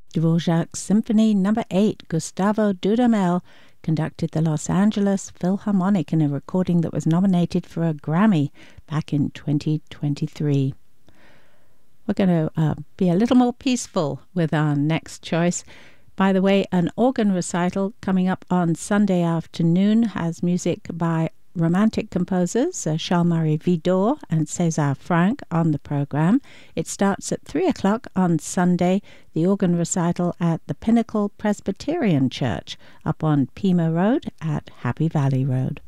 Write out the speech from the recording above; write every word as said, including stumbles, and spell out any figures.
Dvorak's Symphony Number eight, Gustavo Dudamel, conducted the Los Angeles Philharmonic in a recording that was nominated for a Grammy back in twenty twenty-three. We're going to uh, be a little more peaceful with our next choice. By the way, an organ recital coming up on Sunday afternoon has music by romantic composers uh, Charles-Marie Widor and César Franck on the program. It starts at three o'clock on Sunday, the organ recital at the Pinnacle Presbyterian Church up on Pima Road at Happy Valley Road.